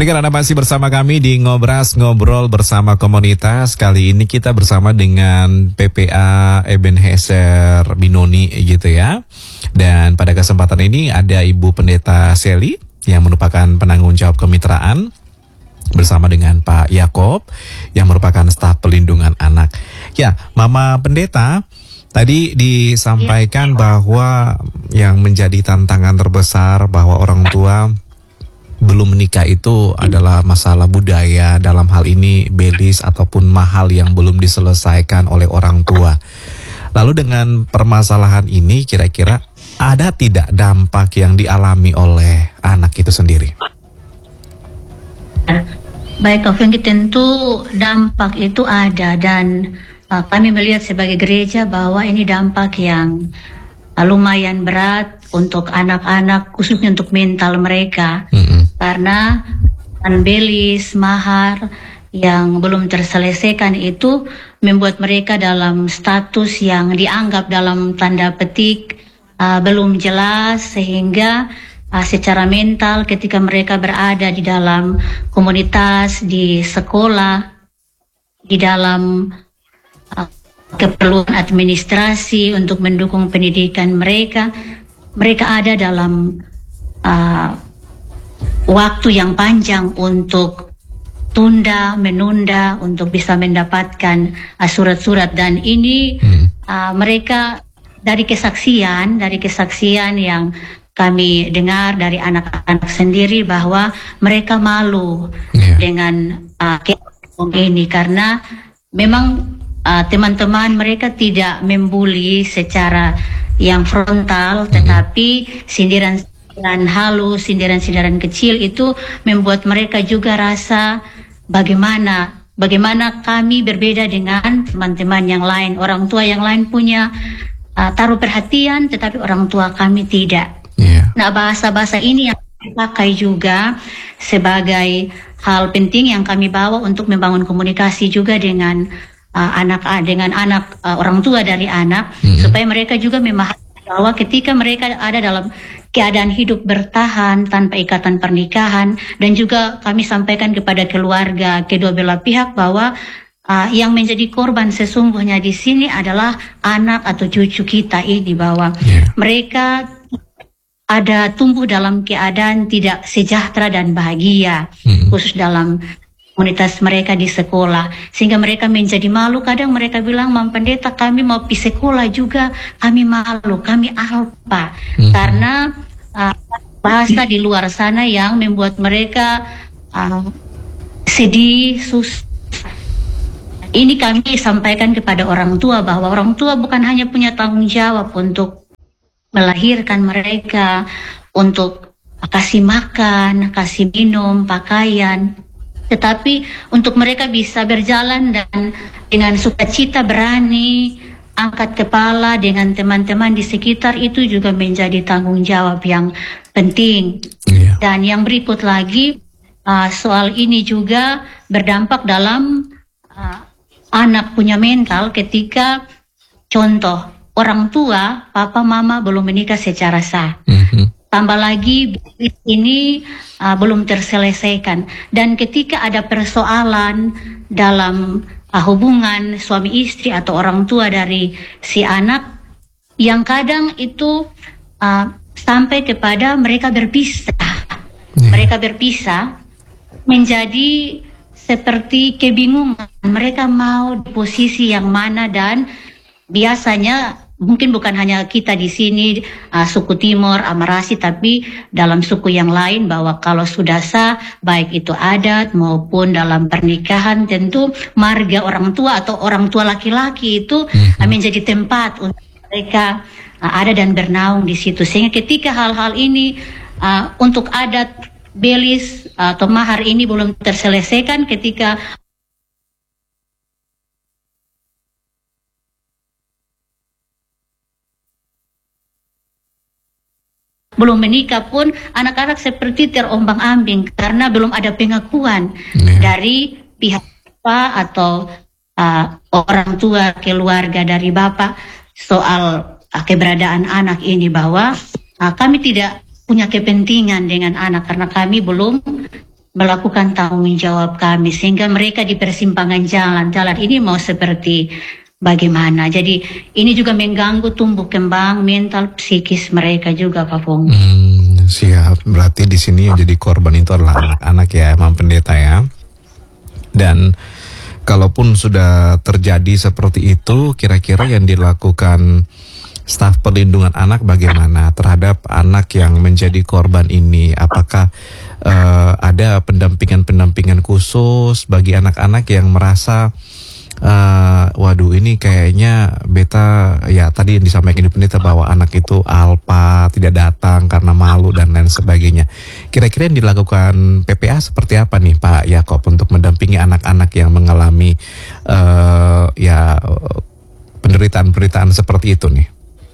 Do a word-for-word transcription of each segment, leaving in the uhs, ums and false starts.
Pendengar, Anda masih bersama kami di Ngobras, Ngobrol Bersama Komunitas. Kali ini kita bersama dengan P P A Ebenezer Binoni gitu ya. Dan pada kesempatan ini ada Ibu Pendeta Sally yang merupakan penanggung jawab kemitraan bersama dengan Pak Yakob yang merupakan staf pelindungan anak. Ya, Mama Pendeta, tadi disampaikan bahwa yang menjadi tantangan terbesar bahwa orang tua belum menikah itu adalah masalah budaya, dalam hal ini belis ataupun mahal yang belum diselesaikan oleh orang tua. Lalu dengan permasalahan ini kira-kira ada tidak dampak yang dialami oleh anak itu sendiri? Baik, Fengki, tentu dampak itu ada dan uh, kami melihat sebagai gereja bahwa ini dampak yang uh, lumayan berat untuk anak-anak, khususnya untuk mental mereka. Mm-hmm. Karena belis, mahar yang belum terselesaikan itu membuat mereka dalam status yang dianggap dalam tanda petik uh, belum jelas, sehingga uh, secara mental ketika mereka berada di dalam komunitas, di sekolah, di dalam uh, keperluan administrasi untuk mendukung pendidikan mereka, mereka ada dalam uh, waktu yang panjang untuk tunda, menunda, untuk bisa mendapatkan uh, surat-surat. Dan ini uh, mereka dari kesaksian, dari kesaksian yang kami dengar dari anak-anak sendiri bahwa mereka malu yeah. dengan uh, ini karena memang uh, teman-teman mereka tidak membuli secara yang frontal, tetapi sindiran dan halus, sindiran-sindiran kecil itu membuat mereka juga rasa bagaimana bagaimana kami berbeda dengan teman-teman yang lain. Orang tua yang lain punya uh, taruh perhatian, tetapi orang tua kami tidak. Yeah. Nah, bahasa-bahasa ini yang dipakai juga sebagai hal penting yang kami bawa untuk membangun komunikasi juga dengan uh, anak dengan anak uh, orang tua dari anak, mm-hmm. supaya mereka juga memahami bahwa ketika mereka ada dalam keadaan hidup bertahan tanpa ikatan pernikahan, dan juga kami sampaikan kepada keluarga kedua belah pihak bahwa uh, yang menjadi korban sesungguhnya di sini adalah anak atau cucu kita ini, bahwa yeah. mereka ada tumbuh dalam keadaan tidak sejahtera dan bahagia, mm-hmm. khusus dalam komunitas mereka di sekolah, sehingga mereka menjadi malu. Kadang mereka bilang, Mam Pendeta, kami mau pergi sekolah juga, kami malu, kami apa? Hmm. Karena uh, bahasa di luar sana yang membuat mereka uh, sedih, susah. Ini kami sampaikan kepada orang tua bahwa orang tua bukan hanya punya tanggung jawab untuk melahirkan mereka, untuk kasih makan, kasih minum, pakaian, tetapi untuk mereka bisa berjalan dan dengan sukacita berani angkat kepala dengan teman-teman di sekitar, itu juga menjadi tanggung jawab yang penting. Yeah. Dan yang berikut lagi, uh, soal ini juga berdampak dalam uh, anak punya mental ketika contoh orang tua, papa mama belum menikah secara sah. Mm-hmm. Tambah lagi ini uh, belum terselesaikan, dan ketika ada persoalan dalam uh, hubungan suami istri atau orang tua dari si anak, yang kadang itu uh, sampai kepada mereka berpisah, yeah. mereka berpisah menjadi seperti kebingungan, mereka mau di posisi yang mana. Dan biasanya mungkin bukan hanya kita di sini, uh, suku Timur, Amarasi, tapi dalam suku yang lain, bahwa kalau sudah sah, baik itu adat maupun dalam pernikahan, tentu marga orang tua atau orang tua laki-laki itu mm-hmm. uh, menjadi tempat untuk mereka uh, ada dan bernaung di situ. Sehingga ketika hal-hal ini uh, untuk adat belis uh, atau mahar ini belum terselesaikan, ketika belum menikah pun anak-anak seperti terombang-ambing karena belum ada pengakuan yeah. dari pihak bapak atau uh, orang tua keluarga dari bapak soal uh, keberadaan anak ini, bahwa uh, kami tidak punya kepentingan dengan anak karena kami belum melakukan tanggung jawab kami sehingga mereka di persimpangan jalan. Jalan ini mau seperti bagaimana? Jadi ini juga mengganggu tumbuh kembang mental psikis mereka juga, Pak Fong. Hmm, siap. Berarti di sini yang jadi korban itu adalah anak-anak ya, Mam Pendeta ya. Dan kalaupun sudah terjadi seperti itu, kira-kira yang dilakukan staf perlindungan anak bagaimana terhadap anak yang menjadi korban ini? Apakah uh, ada pendampingan-pendampingan khusus bagi anak-anak yang merasa uh, waduh ini kayaknya beta, ya tadi yang disampaikan di pendeta bahwa anak itu alpa, tidak datang karena malu dan lain sebagainya. Kira-kira yang dilakukan P P A seperti apa nih Pak Yakob untuk mendampingi anak-anak yang mengalami uh, ya penderitaan-penderitaan seperti itu nih?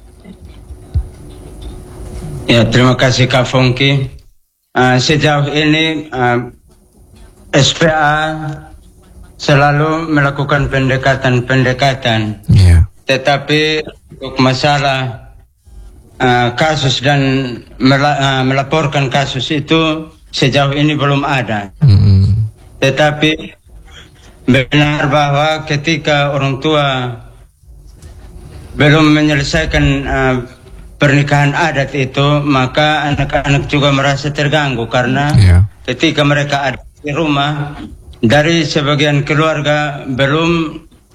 Ya, terima kasih Kak Fongki. Uh, sejauh ini uh, S P A selalu melakukan pendekatan-pendekatan. Yeah. Tetapi untuk masalah uh, kasus dan mela uh, melaporkan kasus itu sejauh ini belum ada. Mm-hmm. Tetapi benar bahwa ketika orang tua belum menyelesaikan uh, pernikahan adat itu, maka anak-anak juga merasa terganggu karena yeah. ketika mereka ada di rumah, dari sebagian keluarga belum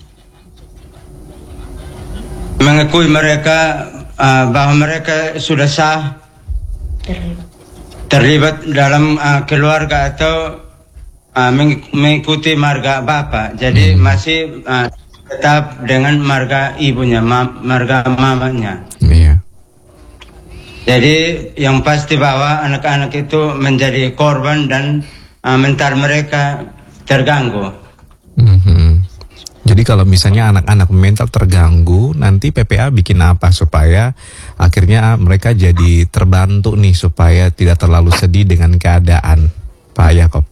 mengakui mereka uh, bahwa mereka sudah sah terlibat dalam uh, keluarga atau uh, mengikuti marga bapak. Jadi hmm. masih uh, tetap dengan marga ibunya, ma marga mamanya. Yeah. Jadi yang pasti bahwa anak-anak itu menjadi korban dan uh, mental mereka terganggu. Mm-hmm. Jadi kalau misalnya anak-anak mental terganggu, nanti P P A bikin apa supaya akhirnya mereka jadi terbantu nih supaya tidak terlalu sedih dengan keadaan, Pak Yakob?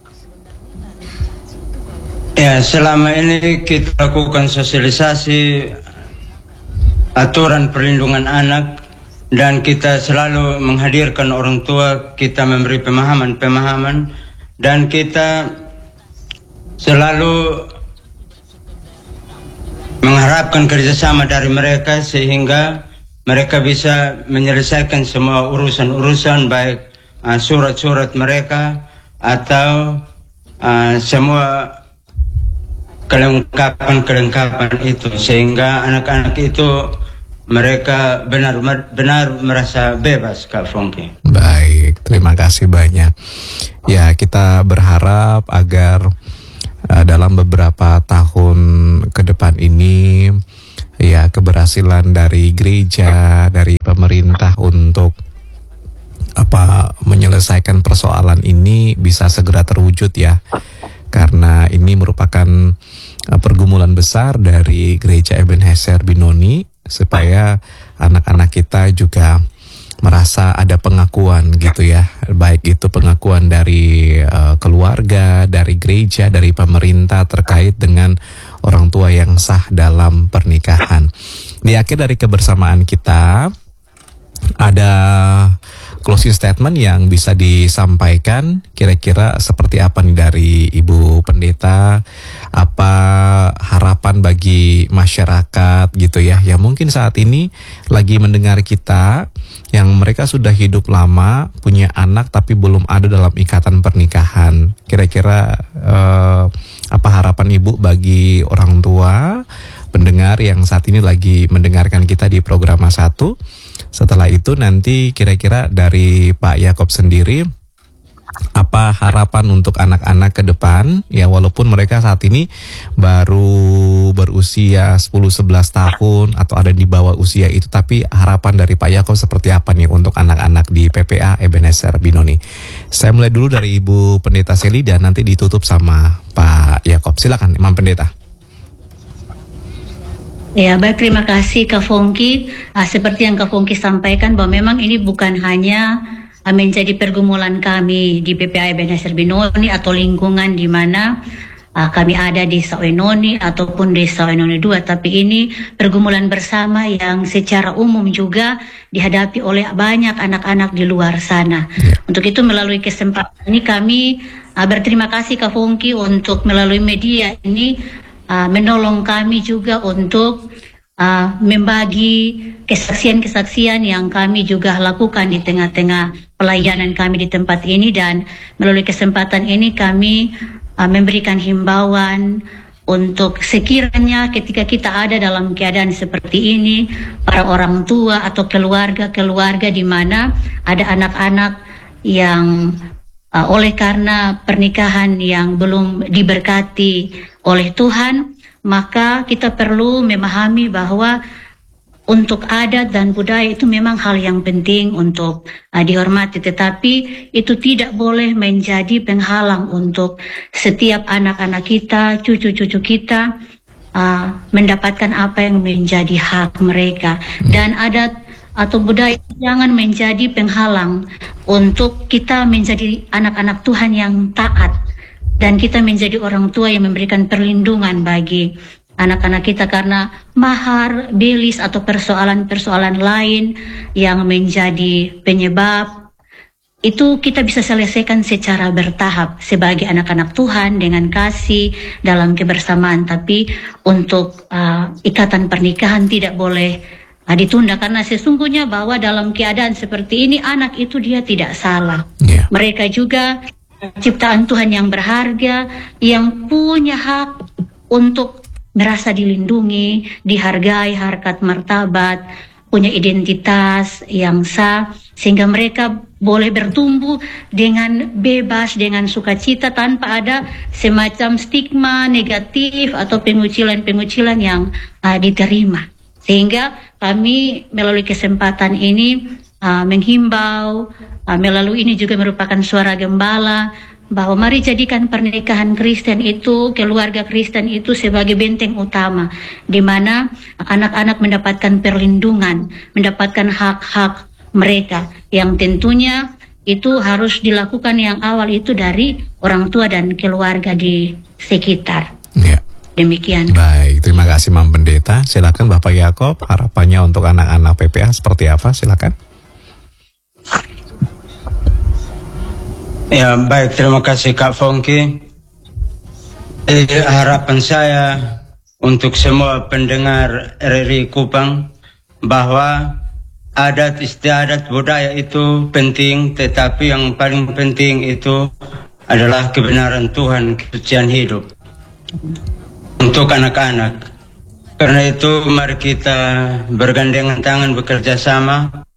Ya, selama ini kita lakukan sosialisasi aturan perlindungan anak. Dan kita selalu menghadirkan orang tua, kita memberi pemahaman-pemahaman, dan kita selalu mengharapkan kerjasama dari mereka sehingga mereka bisa menyelesaikan semua urusan-urusan, baik surat-surat uh, mereka atau uh, semua kelengkapan-kelengkapan itu, sehingga anak-anak itu mereka benar-benar merasa bebas, Kak Fongki. Baik, terima kasih banyak. Ya, kita berharap agar uh, dalam beberapa tahun ke depan ini, ya keberhasilan dari gereja, dari pemerintah untuk apa menyelesaikan persoalan ini bisa segera terwujud ya. Karena ini merupakan uh, pergumulan besar dari Gereja Ebenezer Binoni, supaya anak-anak kita juga merasa ada pengakuan gitu ya, baik itu pengakuan dari uh, keluarga, dari gereja, dari pemerintah terkait dengan orang tua yang sah dalam pernikahan. Di akhir dari kebersamaan kita ada closing statement yang bisa disampaikan, kira-kira seperti apa nih dari Ibu Pendeta, apa harapan bagi masyarakat gitu ya, yang mungkin saat ini lagi mendengar kita, yang mereka sudah hidup lama, punya anak tapi belum ada dalam ikatan pernikahan. Kira-kira eh, apa harapan Ibu bagi orang tua, pendengar yang saat ini lagi mendengarkan kita di program satu? Setelah itu nanti kira-kira dari Pak Yakob sendiri, apa harapan untuk anak-anak ke depan, ya walaupun mereka saat ini baru berusia sepuluh sebelas tahun atau ada di bawah usia itu, tapi harapan dari Pak Yakob seperti apa nih untuk anak-anak di P P A Ebenezer Binoni? Saya mulai dulu dari Ibu Pendeta Seli dan nanti ditutup sama Pak Yakob. Silakan Imam Pendeta. Ya, baik, terima kasih Kak Fongki. Ah, seperti yang Kak Fongki sampaikan bahwa memang ini bukan hanya menjadi pergumulan kami di P P A Ebenezer Binoni atau lingkungan di mana uh, kami ada di Sawenoni ataupun di Sawenoni dua, tapi ini pergumulan bersama yang secara umum juga dihadapi oleh banyak anak-anak di luar sana. Untuk itu melalui kesempatan ini kami uh, berterima kasih Kak Fongki untuk melalui media ini uh, menolong kami juga untuk Uh, membagi kesaksian-kesaksian yang kami juga lakukan di tengah-tengah pelayanan kami di tempat ini, dan melalui kesempatan ini kami uh, memberikan himbauan untuk sekiranya ketika kita ada dalam keadaan seperti ini, para orang tua atau keluarga-keluarga di mana ada anak-anak yang uh, oleh karena pernikahan yang belum diberkati oleh Tuhan, maka kita perlu memahami bahwa untuk adat dan budaya itu memang hal yang penting untuk uh, dihormati, tetapi itu tidak boleh menjadi penghalang untuk setiap anak-anak kita, cucu-cucu kita uh, mendapatkan apa yang menjadi hak mereka. Dan adat atau budaya jangan menjadi penghalang untuk kita menjadi anak-anak Tuhan yang taat, dan kita menjadi orang tua yang memberikan perlindungan bagi anak-anak kita, karena mahar, belis atau persoalan-persoalan lain yang menjadi penyebab itu kita bisa selesaikan secara bertahap sebagai anak-anak Tuhan dengan kasih dalam kebersamaan. Tapi untuk uh, ikatan pernikahan tidak boleh uh, ditunda, karena sesungguhnya bahwa dalam keadaan seperti ini anak itu dia tidak salah. Yeah. Mereka juga ciptaan Tuhan yang berharga, yang punya hak untuk merasa dilindungi, dihargai, harkat martabat, punya identitas yang sah, sehingga mereka boleh bertumbuh dengan bebas, dengan sukacita, tanpa ada semacam stigma negatif atau pengucilan-pengucilan yang uh, diterima. Sehingga kami melalui kesempatan ini Uh, menghimbau, uh, melalui ini juga merupakan suara gembala, bahwa mari jadikan pernikahan Kristen itu, keluarga Kristen itu sebagai benteng utama, di mana anak-anak mendapatkan perlindungan, mendapatkan hak-hak mereka, yang tentunya itu harus dilakukan yang awal itu dari orang tua dan keluarga di sekitar. Ya. Demikian. Baik, terima kasih Mam Pendeta. Silakan Bapak Yakob, harapannya untuk anak-anak P P A seperti apa? Silakan. Ya, baik, terima kasih Kak Fongki. Eh, harapan saya untuk semua pendengar R R I Kupang bahwa adat istiadat budaya itu penting, tetapi yang paling penting itu adalah kebenaran Tuhan, kesucian hidup untuk anak-anak. Karena itu mari kita bergandengan tangan, bekerja sama